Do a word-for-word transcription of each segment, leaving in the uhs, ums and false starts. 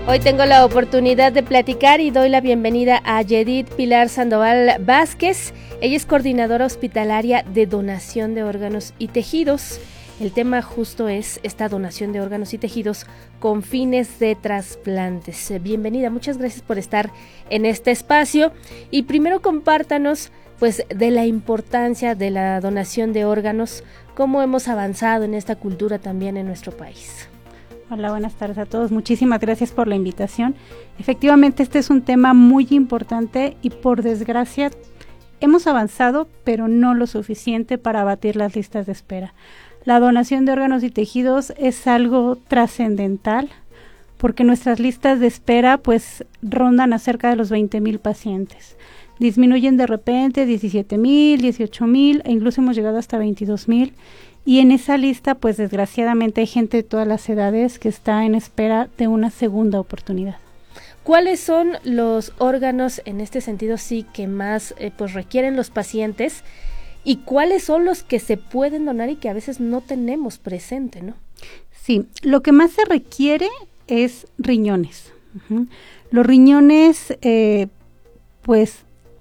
Hoy tengo la oportunidad de platicar y doy la bienvenida a Yedith Pilar Sandoval Vázquez. Ella es coordinadora hospitalaria de donación de órganos y tejidos. El tema justo es esta donación de órganos y tejidos con fines de trasplantes. Bienvenida, muchas gracias por estar en este espacio. Y primero compártanos pues de la importancia de la donación de órganos, cómo hemos avanzado en esta cultura también en nuestro país. Hola, buenas tardes a todos. Muchísimas gracias por la invitación. Efectivamente, este es un tema muy importante y por desgracia hemos avanzado, pero no lo suficiente para abatir las listas de espera. La donación de órganos y tejidos es algo trascendental porque nuestras listas de espera pues rondan a cerca de los veinte mil pacientes. Disminuyen de repente diecisiete mil, dieciocho mil e incluso hemos llegado hasta veintidós mil. Y en esa lista, pues desgraciadamente hay gente de todas las edades que está en espera de una segunda oportunidad. ¿Cuáles son los órganos en este sentido sí que más eh, pues requieren los pacientes y cuáles son los que se pueden donar y que a veces no tenemos presente, ¿no? Sí, lo que más se requiere es riñones. Uh-huh. Los riñones, eh, pues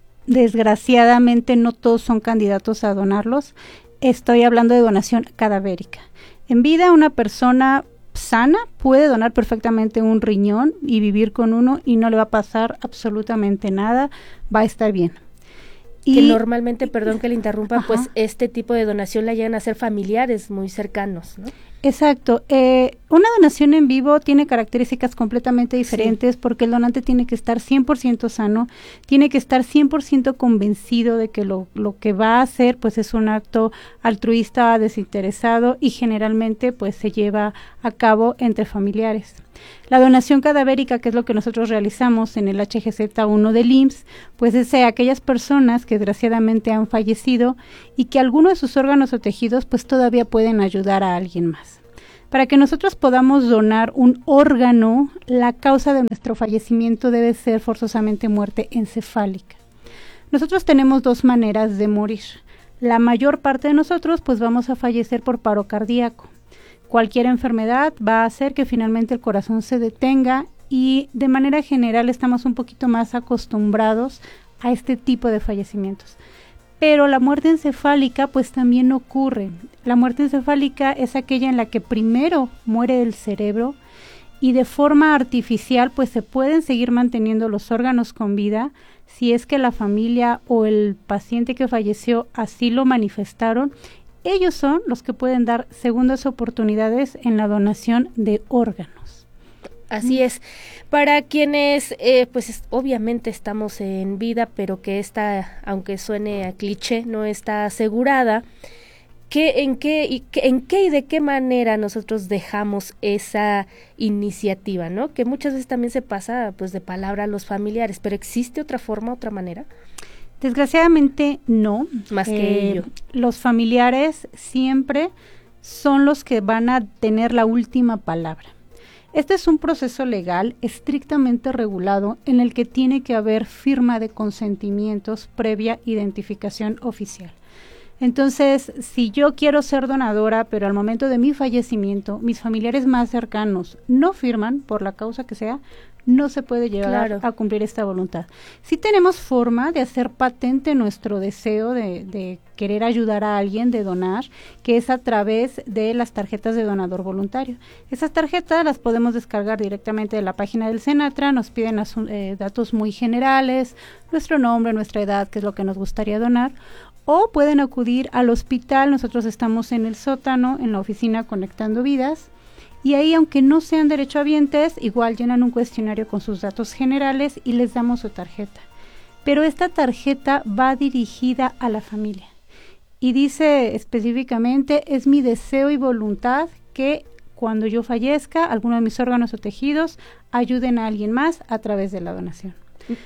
desgraciadamente no todos son candidatos a donarlos. Estoy hablando de donación cadavérica. En vida, una persona sana puede donar perfectamente un riñón y vivir con uno y no le va a pasar absolutamente nada, va a estar bien. Que y, normalmente, perdón que le interrumpa, ajá, pues este tipo de donación la llegan a ser familiares muy cercanos, ¿no? Exacto. Eh, una donación en vivo tiene características completamente diferentes, sí, porque el donante tiene que estar cien por ciento sano, tiene que estar cien por ciento convencido de que lo, lo que va a hacer pues es un acto altruista, desinteresado y generalmente pues se lleva a cabo entre familiares. La donación cadavérica, que es lo que nosotros realizamos en el H G Z uno del I M S S, pues es de aquellas personas que desgraciadamente han fallecido y que alguno de sus órganos o tejidos pues todavía pueden ayudar a alguien más. Para que nosotros podamos donar un órgano, la causa de nuestro fallecimiento debe ser forzosamente muerte encefálica. Nosotros tenemos dos maneras de morir. La mayor parte de nosotros pues vamos a fallecer por paro cardíaco. Cualquier enfermedad va a hacer que finalmente el corazón se detenga y de manera general estamos un poquito más acostumbrados a este tipo de fallecimientos. Pero la muerte encefálica pues también ocurre. La muerte encefálica es aquella en la que primero muere el cerebro y de forma artificial pues se pueden seguir manteniendo los órganos con vida si es que la familia o el paciente que falleció así lo manifestaron. Ellos son los que pueden dar segundas oportunidades en la donación de órganos. Así es. Para quienes, eh, pues es, obviamente estamos en vida, pero que esta, aunque suene a cliché, no está asegurada, ¿qué, en, qué, y, qué, ¿en qué y de qué manera nosotros dejamos esa iniciativa, ¿no? Que muchas veces también se pasa pues de palabra a los familiares, pero ¿existe otra forma, otra manera? Desgraciadamente no. Más que eh, ello. Los familiares siempre son los que van a tener la última palabra. Este es un proceso legal estrictamente regulado en el que tiene que haber firma de consentimientos previa identificación oficial. Entonces, si yo quiero ser donadora, pero al momento de mi fallecimiento, mis familiares más cercanos no firman, por la causa que sea, no se puede llegar claro. a, a cumplir esta voluntad. Sí tenemos forma de hacer patente nuestro deseo de, de querer ayudar a alguien, de donar, que es a través de las tarjetas de donador voluntario. Esas tarjetas las podemos descargar directamente de la página del Senatra, nos piden asu- eh, datos muy generales, nuestro nombre, nuestra edad, qué es lo que nos gustaría donar, o pueden acudir al hospital. Nosotros estamos en el sótano, en la oficina Conectando Vidas, y ahí, aunque no sean derechohabientes, igual llenan un cuestionario con sus datos generales y les damos su tarjeta. Pero esta tarjeta va dirigida a la familia y dice específicamente, es mi deseo y voluntad que cuando yo fallezca, alguno de mis órganos o tejidos ayuden a alguien más a través de la donación.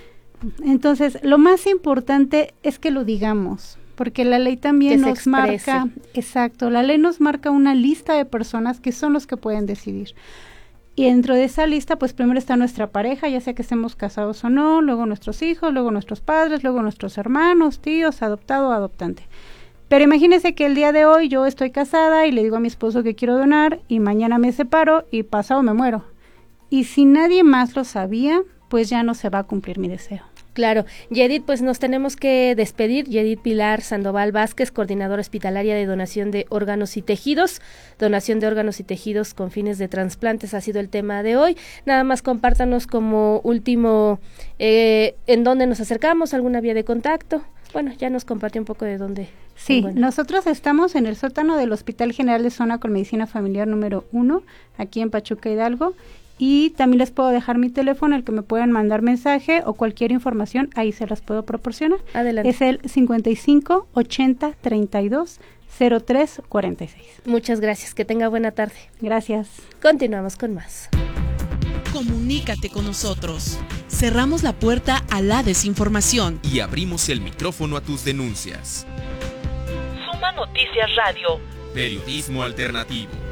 Entonces, lo más importante es que lo digamos, porque la ley también nos marca, exacto, la ley nos marca una lista de personas que son los que pueden decidir. Y dentro de esa lista, pues primero está nuestra pareja, ya sea que estemos casados o no, luego nuestros hijos, luego nuestros padres, luego nuestros hermanos, tíos, adoptado o adoptante. Pero imagínese que el día de hoy yo estoy casada y le digo a mi esposo que quiero donar y mañana me separo y pasado me muero. y si nadie más lo sabía, pues ya no se va a cumplir mi deseo. Claro. Yedith, pues nos tenemos que despedir. Yedith Pilar Sandoval Vázquez, coordinadora hospitalaria de donación de órganos y tejidos. Donación de órganos y tejidos con fines de trasplantes ha sido el tema de hoy. Nada más compártanos como último eh, en dónde nos acercamos, alguna vía de contacto. Bueno, ya nos compartió un poco de dónde. Sí, bueno. Nosotros estamos en el sótano del Hospital General de Zona con Medicina Familiar número uno, aquí en Pachuca Hidalgo. Y también les puedo dejar mi teléfono, el que me puedan mandar mensaje o cualquier información, ahí se las puedo proporcionar. Adelante. Es el cincuenta y cinco ochenta treinta y dos cero tres cuarenta y seis. Muchas gracias, que tenga buena tarde. Gracias. Continuamos con más. Comunícate con nosotros. Cerramos la puerta a la desinformación y abrimos el micrófono a tus denuncias. Suma Noticias Radio. Periodismo alternativo.